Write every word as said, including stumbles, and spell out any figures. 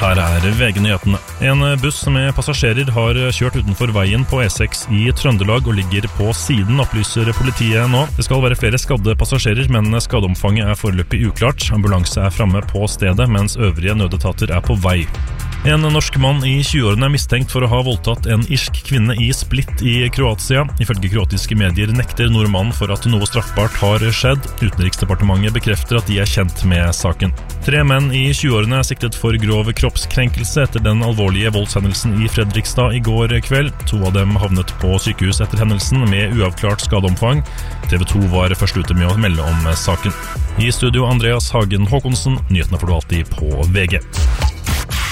Her er V G-nyhetene. En buss med passasjerer har kjørt utenfor veien på E seks i Trøndelag og ligger på siden, opplyser politiet nå. Det skal være flere skadde passasjerer, men skadeomfanget er foreløpig uklart. Ambulanse er framme på stedet, mens øvrige nødetater er på vei. En norsk mann i tjueårene er mistenkt for å ha voldtatt en irsk kvinne i Split i Kroatia. Ifølge kroatiske medier nekter nordmannen for at noe straffbart har skjedd. Utenriksdepartementet bekrefter at de er kjent med saken. Tre menn i tjueårene er siktet for grov kroppskrenkelse etter den alvorlige voldshendelsen i Fredrikstad i går kveld. To av dem havnet på sykehus etter hendelsen med uavklart skadeomfang. T V to var først ute med å melde om saken. I studio Andreas Hagen Håkonsen, nyhetene får du alltid på V G.